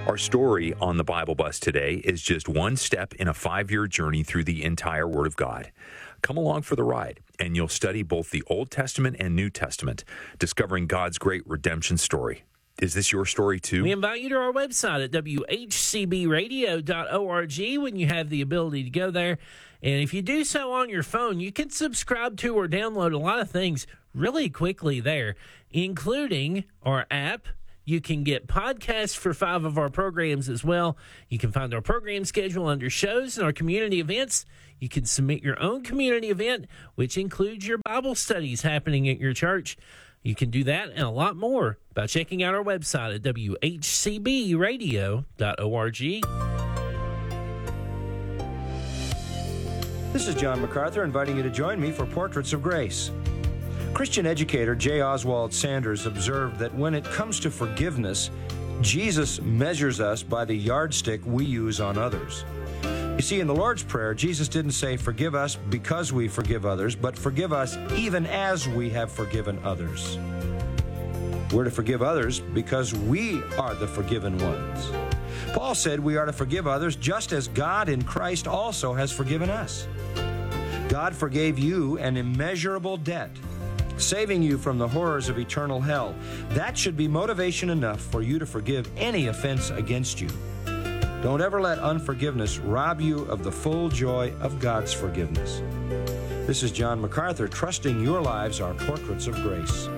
Our story on the Bible Bus today is just one step in a 5-year journey through the entire Word of God. Come along for the ride, and you'll study both the Old Testament and New Testament, discovering God's great redemption story. Is this your story too? We invite you to our website at whcbradio.org when you have the ability to go there. And if you do so on your phone, you can subscribe to or download a lot of things really quickly there, including our app. You can get podcasts for 5 of our programs as well. You can find our program schedule under shows and our community events. You can submit your own community event, which includes your Bible studies happening at your church. You can do that and a lot more by checking out our website at whcbradio.org. This is John MacArthur inviting you to join me for Portraits of Grace. Christian educator J. Oswald Sanders observed that when it comes to forgiveness, Jesus measures us by the yardstick we use on others. You see, in the Lord's Prayer, Jesus didn't say, forgive us because we forgive others, but forgive us even as we have forgiven others. We're to forgive others because we are the forgiven ones. Paul said we are to forgive others just as God in Christ also has forgiven us. God forgave you an immeasurable debt, saving you from the horrors of eternal hell. That should be motivation enough for you to forgive any offense against you. Don't ever let unforgiveness rob you of the full joy of God's forgiveness. This is John MacArthur, trusting your lives are portraits of grace.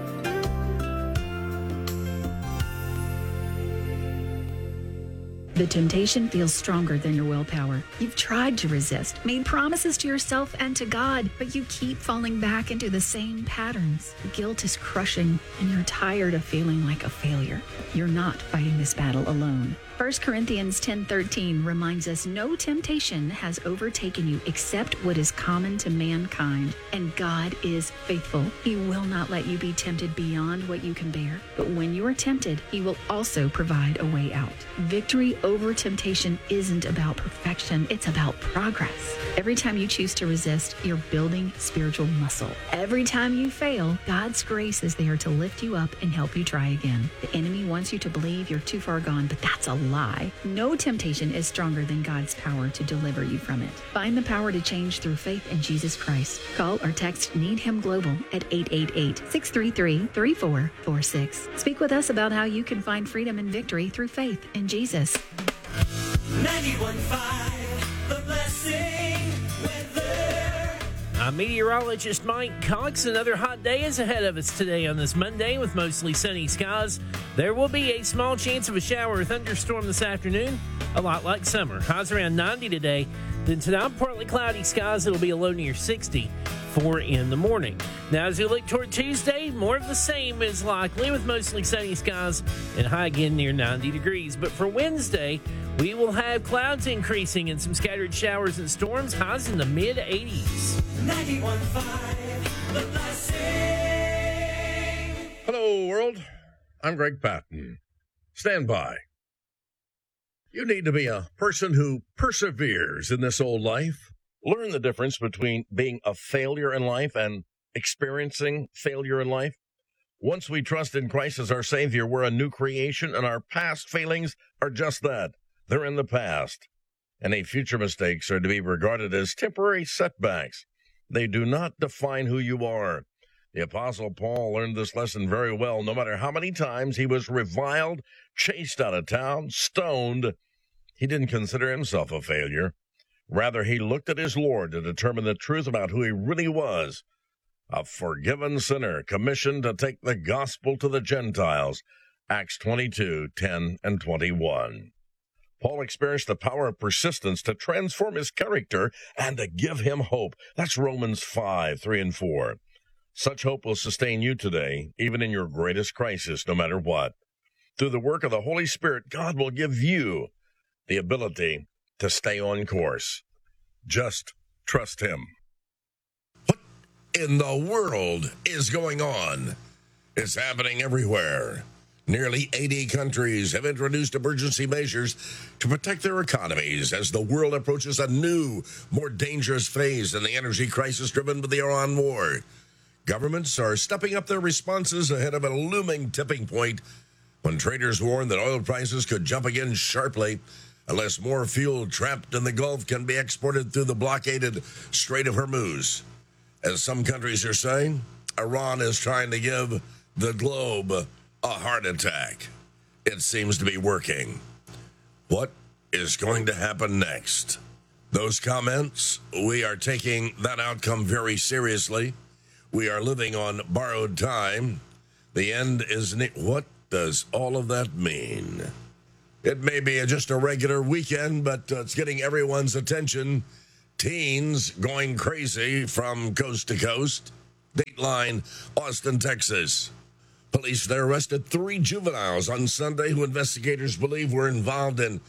The temptation feels stronger than your willpower. You've tried to resist, made promises to yourself and to God, but you keep falling back into the same patterns. The guilt is crushing, and you're tired of feeling like a failure. You're not fighting this battle alone. 1 Corinthians 10:13 reminds us no temptation has overtaken you except what is common to mankind, and God is faithful. He will not let you be tempted beyond what you can bear, but when you are tempted, He will also provide a way out. Victory over temptation isn't about perfection, it's about progress. Every time you choose to resist, you're building spiritual muscle. Every time you fail, God's grace is there to lift you up and help you try again. The enemy wants you to believe you're too far gone, but that's a lie. No temptation is stronger than God's power to deliver you from it. Find the power to change through faith in Jesus Christ. Call or text Need Him Global at 888-633-3446. Speak with us about how you can find freedom and victory through faith in Jesus. 91.5 The Blessing Weather. I'm meteorologist Mike Cox. Another hot day is ahead of us today on this Monday with mostly sunny skies. There will be a small chance of a shower or thunderstorm this afternoon, a lot like summer. Highs around 90 today. Then tonight, partly cloudy skies. It'll be a low near 60 in the morning. Now, as we look toward Tuesday, more of the same is likely with mostly sunny skies and high again near 90 degrees. But for Wednesday, we will have clouds increasing and some scattered showers and storms, highs in the mid-80s. 91.5 The Blessing. Hello, world. I'm Greg Patton. Stand by. You need to be a person who perseveres in this old life. Learn the difference between being a failure in life and experiencing failure in life. Once we trust in Christ as our Savior, we're a new creation, and our past failings are just that. They're in the past. Any future mistakes are to be regarded as temporary setbacks. They do not define who you are. The Apostle Paul learned this lesson very well. No matter how many times he was reviled, chased out of town, stoned, he didn't consider himself a failure. Rather, he looked at his Lord to determine the truth about who he really was, a forgiven sinner commissioned to take the gospel to the Gentiles, Acts 22:10 and 21. Paul experienced the power of persistence to transform his character and to give him hope. That's Romans 5:3 and 4. Such hope will sustain you today, even in your greatest crisis, no matter what. Through the work of the Holy Spirit, God will give you the ability to stay on course. Just trust Him. What in the world is going on? It's happening everywhere. Nearly 80 countries have introduced emergency measures to protect their economies as the world approaches a new, more dangerous phase in the energy crisis driven by the Iran war. Governments are stepping up their responses ahead of a looming tipping point when traders warned that oil prices could jump again sharply unless more fuel trapped in the Gulf can be exported through the blockaded Strait of Hormuz. As some countries are saying, Iran is trying to give the globe a heart attack. It seems to be working. What is going to happen next? Those comments, we are taking that outcome very seriously. We are living on borrowed time. The end is what does all of that mean? It may be just a regular weekend, but it's getting everyone's attention. Teens going crazy from coast to coast. Dateline, Austin, Texas. Police there arrested 3 juveniles on Sunday who investigators believe were involved in,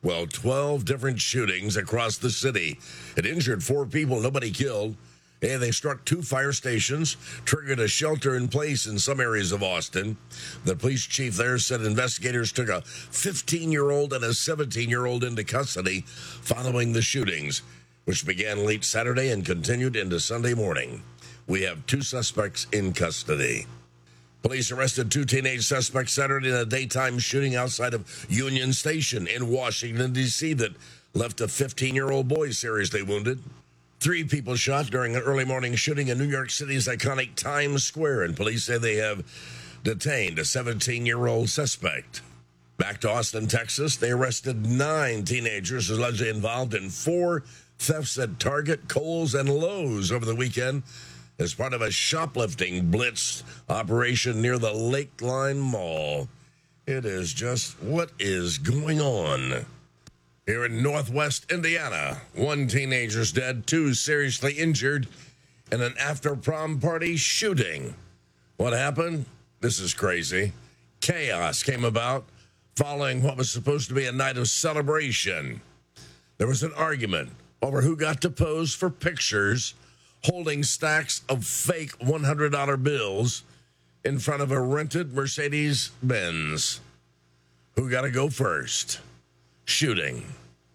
12 different shootings across the city. It injured 4 people, nobody killed. And they struck 2 fire stations, triggered a shelter in place in some areas of Austin. The police chief there said investigators took a 15-year-old and a 17-year-old into custody following the shootings, which began late Saturday and continued into Sunday morning. We have 2 suspects in custody. Police arrested 2 teenage suspects Saturday in a daytime shooting outside of Union Station in Washington, D.C. that left a 15-year-old boy seriously wounded. 3 people shot during an early morning shooting in New York City's iconic Times Square, and police say they have detained a 17-year-old suspect. Back to Austin, Texas, they arrested 9 teenagers allegedly involved in 4 thefts at Target, Kohl's, and Lowe's over the weekend as part of a shoplifting blitz operation near the Lakeline Mall. It is just what is going on. Here in Northwest Indiana, 1 teenager's dead, 2 seriously injured in an after-prom party shooting. What happened? This is crazy. Chaos came about following what was supposed to be a night of celebration. There was an argument over who got to pose for pictures holding stacks of fake $100 bills in front of a rented Mercedes-Benz. Who got to go first? Shooting.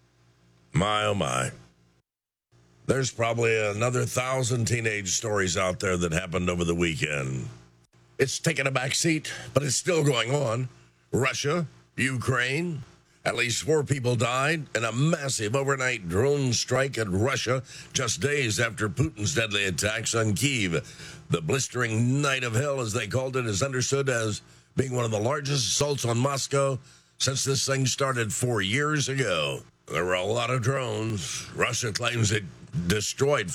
My, oh my. There's probably another 1,000 teenage stories out there that happened over the weekend. It's taken a back seat, but it's still going on. Russia, Ukraine, at least 4 people died in a massive overnight drone strike at Russia just days after Putin's deadly attacks on Kyiv. The blistering night of hell, as they called it, is understood as being one of the largest assaults on Moscow since this thing started 4 years ago. There were a lot of drones. Russia claims it destroyed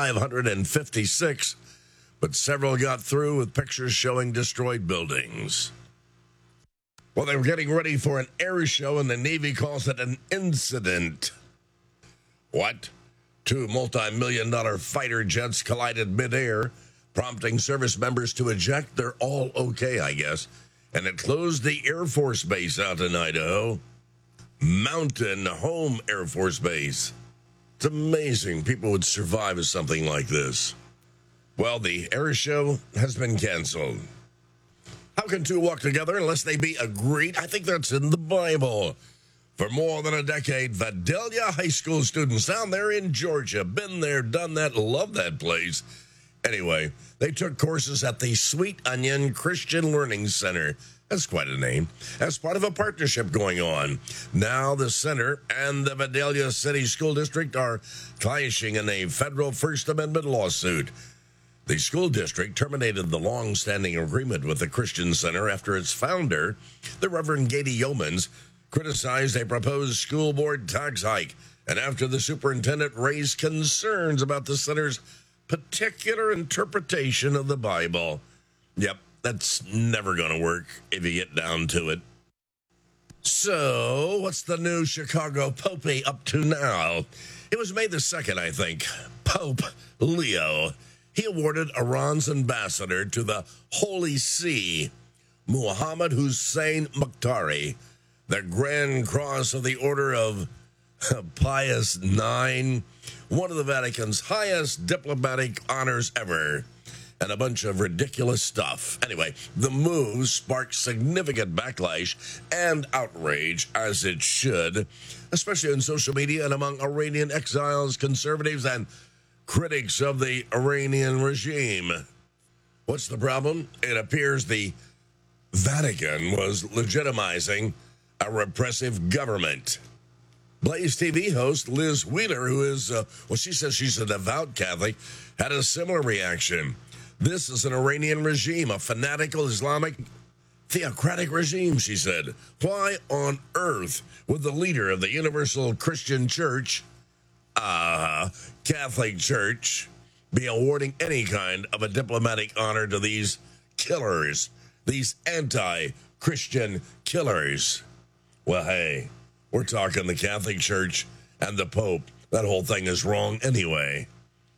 556, but several got through with pictures showing destroyed buildings. Well, they were getting ready for an air show, and the Navy calls it an incident. What? 2 multi-million-dollar fighter jets collided midair, prompting service members to eject. They're all okay, I guess. And it closed the Air Force Base out in Idaho. Mountain Home Air Force Base. It's amazing people would survive as something like this. Well, the air show has been canceled. How can 2 walk together unless they be agreed? I think that's in the Bible. For more than a decade, Vidalia High School students down there in Georgia, been there, done that, love that place. Anyway, they took courses at the Sweet Onion Christian Learning Center. That's quite a name. As part of a partnership going on. Now the center and the Vidalia City School District are clashing in a federal First Amendment lawsuit. The school district terminated the long-standing agreement with the Christian Center after its founder, the Reverend Gady Yeomans, criticized a proposed school board tax hike, and after the superintendent raised concerns about the center's particular interpretation of the Bible. Yep, that's never going to work if you get down to it. So, what's the new Chicago Popey up to now? It was May the 2nd, I think. Pope Leo. He awarded Iran's ambassador to the Holy See, Mohammed Hussein Muqtari, the Grand Cross of the Order of Pius IX, one of the Vatican's highest diplomatic honors ever, and a bunch of ridiculous stuff. Anyway, the move sparked significant backlash and outrage, as it should, especially on social media and among Iranian exiles, conservatives, and critics of the Iranian regime. What's the problem? It appears the Vatican was legitimizing a repressive government. Blaze TV host Liz Wheeler, who is, she says she's a devout Catholic, had a similar reaction. This is an Iranian regime, a fanatical Islamic theocratic regime, she said. Why on earth would the leader of the Universal Christian Church, Catholic Church, be awarding any kind of a diplomatic honor to these killers, these anti-Christian killers? Well, hey, we're talking the Catholic Church and the Pope. That whole thing is wrong anyway.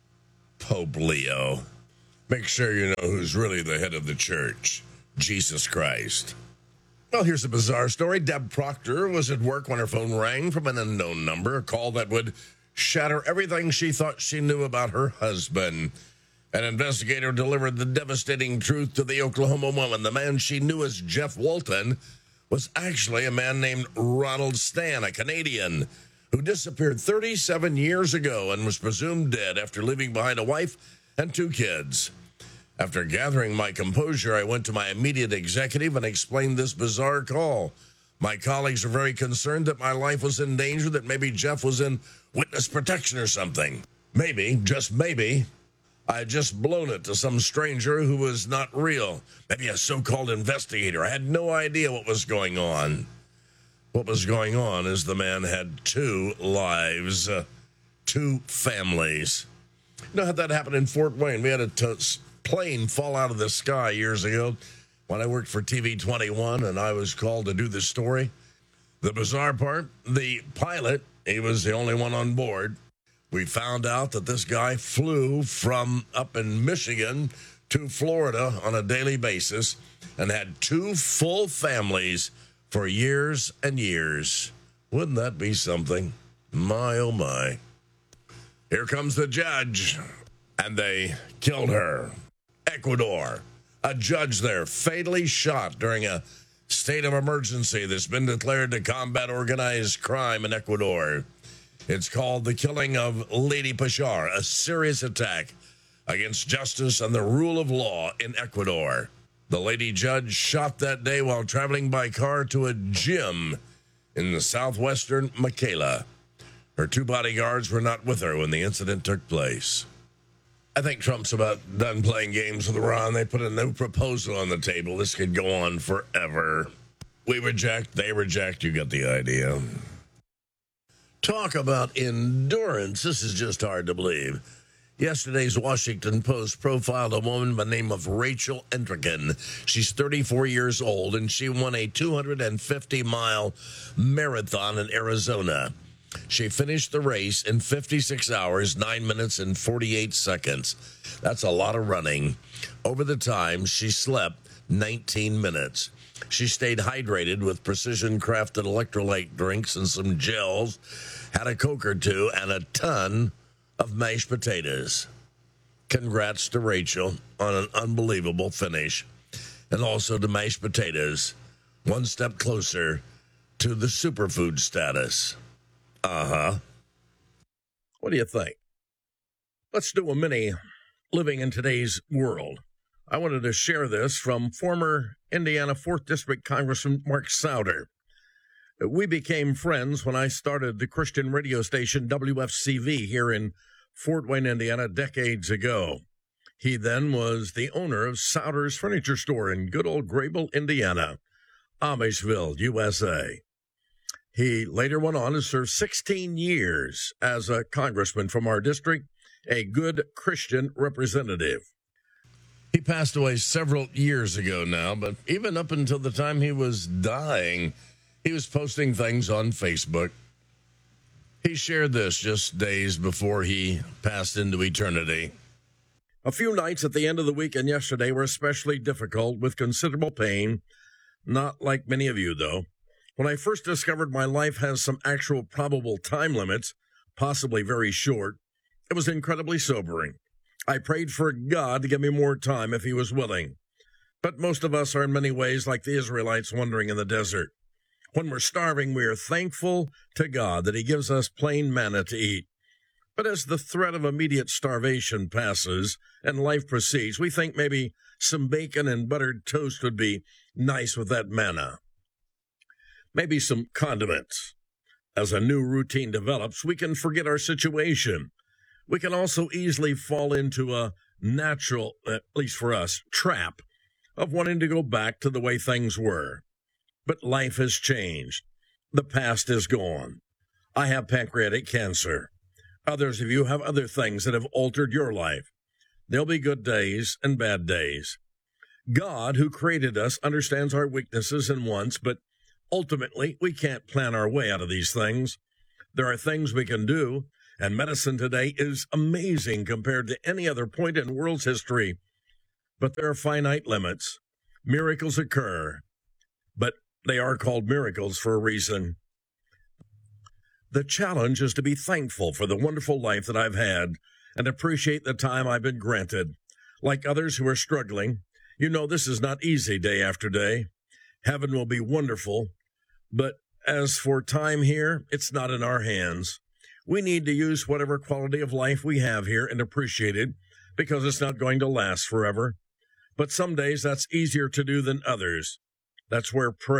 Pope Leo. Make sure you know who's really the head of the church. Jesus Christ. Well, here's a bizarre story. Deb Proctor was at work when her phone rang from an unknown number, a call that would shatter everything she thought she knew about her husband. An investigator delivered the devastating truth to the Oklahoma woman. The man she knew as Jeff Walton was actually a man named Ronald Stan, a Canadian, who disappeared 37 years ago and was presumed dead after leaving behind a wife and 2 kids. After gathering my composure, I went to my immediate executive and explained this bizarre call. My colleagues are very concerned that my life was in danger, that maybe Jeff was in witness protection or something. Maybe, just maybe, I had just blown it to some stranger who was not real. Maybe a so-called investigator. I had no idea what was going on. What was going on is the man had 2 lives, 2 families. You know how that happened in Fort Wayne? We had a plane fall out of the sky years ago when I worked for TV 21 and I was called to do this story. The bizarre part, the pilot, he was the only one on board. We found out that this guy flew from up in Michigan to Florida on a daily basis and had 2 full families for years and years. Wouldn't that be something? My, oh my. Here comes the judge, and they killed her. Ecuador, a judge there fatally shot during a state of emergency that's been declared to combat organized crime in Ecuador. It's called the killing of Lady Pachar, a serious attack against justice and the rule of law in Ecuador. The lady judge shot that day while traveling by car to a gym in the southwestern Michaela. Her 2 bodyguards were not with her when the incident took place. I think Trump's about done playing games with Iran. They put a new proposal on the table. This could go on forever. We reject, they reject. You get the idea. Talk about endurance. This is just hard to believe. Yesterday's Washington Post profiled a woman by the name of Rachel Entrigan. She's 34 years old, and she won a 250-mile marathon in Arizona. She finished the race in 56 hours, 9 minutes, and 48 seconds. That's a lot of running. Over the time, she slept 19 minutes. She stayed hydrated with precision-crafted electrolyte drinks and some gels, had a Coke or 2, and a ton of mashed potatoes. Congrats to Rachel on an unbelievable finish. And also to mashed potatoes, one step closer to the superfood status. What do you think? Let's do a mini living in today's world. I wanted to share this from former Indiana 4th District Congressman Mark Souder. We became friends when I started the Christian radio station WFCV here in Fort Wayne, Indiana, decades ago. He then was the owner of Souder's Furniture Store in good old Grable, Indiana, Amishville, USA. He later went on to serve 16 years as a congressman from our district, a good Christian representative. He passed away several years ago now, but even up until the time he was dying, he was posting things on Facebook. He shared this just days before he passed into eternity. A few nights at the end of the week and yesterday were especially difficult with considerable pain. Not like many of you, though. When I first discovered my life has some actual probable time limits, possibly very short, it was incredibly sobering. I prayed for God to give me more time if he was willing. But most of us are in many ways like the Israelites wandering in the desert. When we're starving, we are thankful to God that he gives us plain manna to eat. But as the threat of immediate starvation passes and life proceeds, we think maybe some bacon and buttered toast would be nice with that manna. Maybe some condiments. As a new routine develops, we can forget our situation. We can also easily fall into a natural, at least for us, trap of wanting to go back to the way things were. But life has changed. The past is gone. I have pancreatic cancer. Others of you have other things that have altered your life. There'll be good days and bad days. God, who created us, understands our weaknesses and wants, but ultimately, we can't plan our way out of these things. There are things we can do, and medicine today is amazing compared to any other point in the world's history. But there are finite limits. Miracles occur, but they are called miracles for a reason. The challenge is to be thankful for the wonderful life that I've had and appreciate the time I've been granted. Like others who are struggling, you know this is not easy day after day. Heaven will be wonderful, but as for time here, it's not in our hands. We need to use whatever quality of life we have here and appreciate it, because it's not going to last forever. But some days that's easier to do than others. That's where prayer